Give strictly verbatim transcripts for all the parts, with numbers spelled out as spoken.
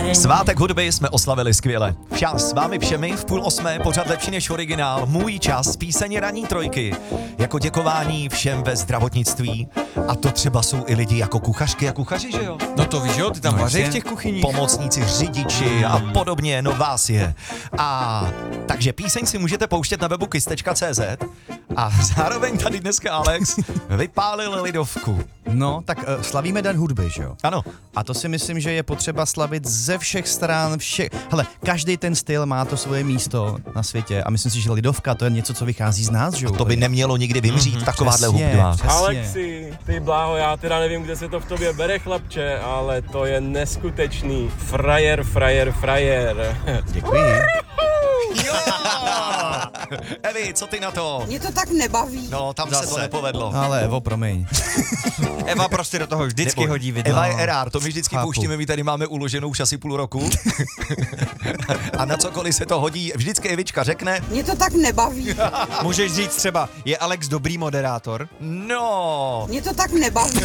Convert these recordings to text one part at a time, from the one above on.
Svátek hudby jsme oslavili skvěle. Včas s vámi všemi v půl osmé pořad lepší než originál. Můj čas, píseň ranní trojky. Jako děkování všem ve zdravotnictví. A to třeba jsou i lidi jako kuchařky a kuchaři, že jo? No to víš, jo, ty tam no, vaří v těch kuchyních. Pomocníci, řidiči a podobně, no vás je. A takže píseň si můžete pouštět na webu kiss tečka cé zet a zároveň tady dneska Alex vypálil lidovku. No, tak uh, slavíme Den hudby, že jo? Ano. A to si myslím, že je potřeba slavit ze všech stran, všech... Hele, každý ten styl má to svoje místo na světě a myslím si, že lidovka to je něco, co vychází z nás, že jo? To by nemělo nikdy vymřít, mm-hmm, takováhle hudba. Alexi, ty bláho, já teda nevím, kde se to v tobě bere, chlapče, ale to je neskutečný. Frajer, frajer, frajer. Děkuji. Jo! Evi, co ty na to? Mě to tak nebaví. No, tam Zase. se to nepovedlo. Ale Evo, promiň. Eva prostě do toho vždycky Nebo hodí vidle. Eva je erár, to my vždycky Chápu. pouštíme, my tady máme uloženou už asi půl roku. A na cokoliv se to hodí, vždycky Evička řekne, Mě to tak nebaví. Můžeš říct třeba, je Alex dobrý moderátor? no. Mě to tak nebaví.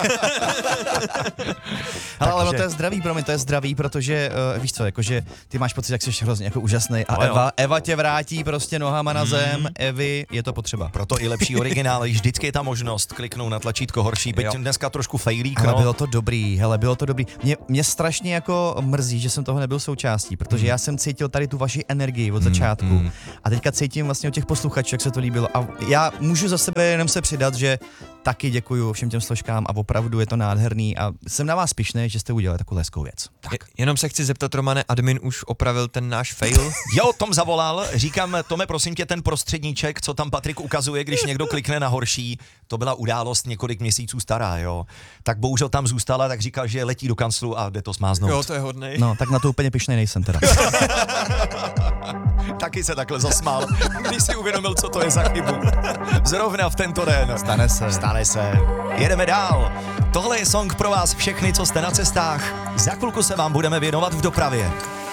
Hele, ale no Takže- to je zdravý, promiň, to je zdravý, protože uh, víš co, jakože ty máš pocit, jak jsi hrozně jako úžasný a No jo. Eva, Eva tě vrátí prostě nohama na zem, Evy, je to potřeba. Proto i lepší originál, vždycky je ta možnost kliknout na tlačítko horší, byť Jo. dneska trošku fejlík, Ale no. bylo to dobrý, hele, bylo to dobrý. Mě, mě strašně jako mrzí, že jsem toho nebyl součástí, protože já jsem cítil tady tu vaši energii od začátku mm. a teďka cítím vlastně od těch posluchačů, jak se to líbilo a já můžu za sebe jenom se přidat, že taky děkuju všem těm složkám a opravdu je to nádherný a jsem na vás pyšný, že jste udělali takovou hezkou věc. Je, jenom se chci zeptat, Romane, admin už opravil ten náš fail? Jo, Tom zavolal, říkám, Tome, prosím tě, ten prostředníček, co tam Patrik ukazuje, když někdo klikne na horší, to byla událost několik měsíců stará, jo. Tak bohužel tam zůstala, tak říkal, že letí do kanclu a jde to smáznout. Jo, to je hodnej. No, tak na to úplně pyšnej nejsem teda. Taky se takhle zasmál, když si uvědomil, co to je za chybu. Zrovna v tento den. Stane se. Stane se. Jedeme dál. Tohle je song pro vás všechny, co jste na cestách. Za chvilku se vám budeme věnovat v dopravě.